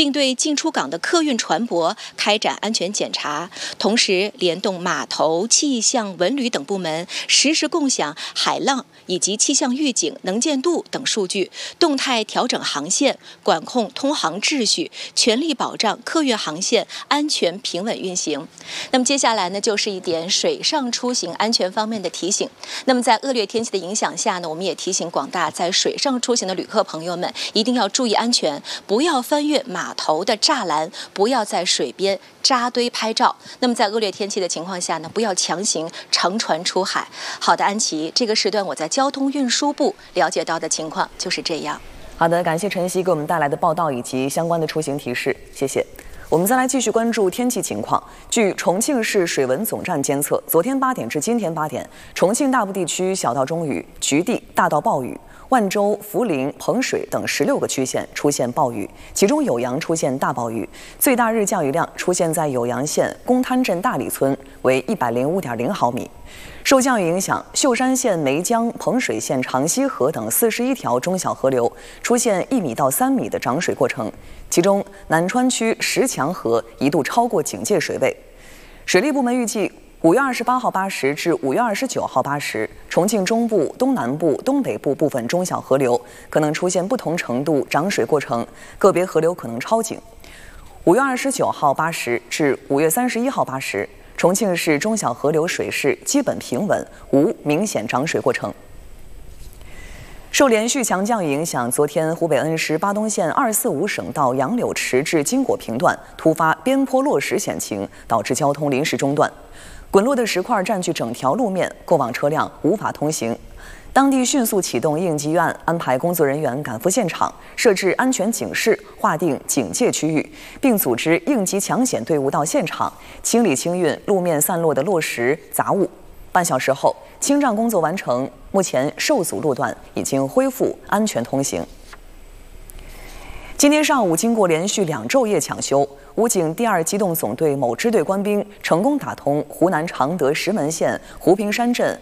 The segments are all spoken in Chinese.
并对进出港的客运船舶开展安全检查，同时联动码头、气象、文旅等部门，实时共享海浪以及气象预警、能见度等数据，动态调整航线，管控通航秩序，全力保障客运航线安全平稳运行。那么接下来呢，就是一点水上出行安全方面的提醒。那么在恶劣天气的影响下呢，我们也提醒广大在水上出行的旅客朋友们，一定要注意安全，不要翻越码头的栅栏，不要在水边扎堆拍照。那么在恶劣天气的情况下呢，不要强行乘船出海。好的，安琪，这个时段我在交通运输部了解到的情况就是这样。 好的，感谢晨曦给我们带来的报道以及相关的出行提示，谢谢。我们再来继续关注天气情况。据重庆市水文总站监测，昨天8点至今天8点，重庆大部地区小到中雨，局地大到暴雨。万州、涪陵、彭水等16个区县出现暴雨，其中酉阳出现大暴雨，最大日降雨量出现在酉阳县公滩镇大里村，为105.0毫米。受降雨影响，秀山县梅江、彭水县长溪河等41条中小河流出现1米到3米的涨水过程，其中南川区石墙河一度超过警戒水位。水利部门预计5月28号8时至5月29号8时，重庆中部、东南部、东北部部分中小河流可能出现不同程度涨水过程，个别河流可能超警。5月29号8时至5月31号8时，重庆市中小河流水势基本平稳，无明显涨水过程。受连续强降雨影响，昨天湖北恩施巴东县245省道杨柳池至金果坪段突发边坡落石险情，导致交通临时中断。滚落的石块占据整条路面，过往车辆无法通行。当地迅速启动应急预案，安排工作人员赶赴现场，设置安全警示，划定警戒区域，并组织应急抢险队伍到现场清理清运路面散落的落石杂物。半小时后，清障工作完成，目前受阻路段已经恢复安全通行。今天上午，经过连续2昼夜抢修，武警第2机动总队某支队官兵成功打通湖南常德石门县湖平山镇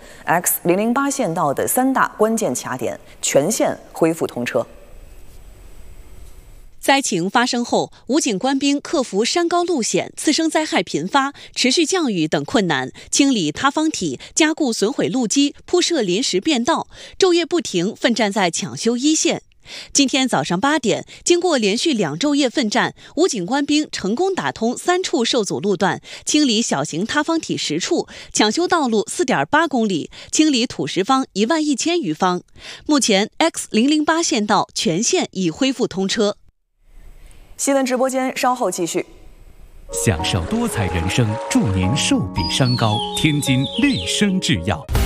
X008县道的3大关键卡点，全线恢复通车。 灾情发生后，武警官兵克服山高路险、次生灾害频发、持续降雨等困难，清理塌方体、加固损毁路基、铺设临时便道，昼夜不停奋战在抢修一线。今天早上8点，经过连续2昼夜奋战，武警官兵成功打通3处受阻路段，清理小型塌方体10处，抢修道路4.8公里，清理土石方11000余方。目前 X008县道全线已恢复通车。 新闻直播间稍后继续。 享受多彩人生，祝您寿比山高。天津绿生制药。